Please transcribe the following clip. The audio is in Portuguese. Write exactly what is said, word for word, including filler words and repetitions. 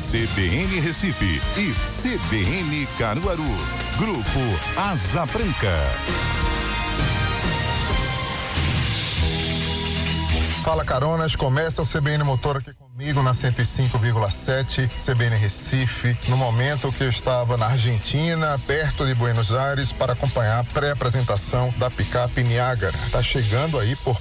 C B N Recife e C B N Caruaru. Grupo Asa Branca. Fala, caronas, começa o C B N Motor aqui comigo na cento e cinco vírgula sete, C B N Recife, no momento que eu estava na Argentina, perto de Buenos Aires, para acompanhar a pré-apresentação da picape Niágara. Tá chegando aí por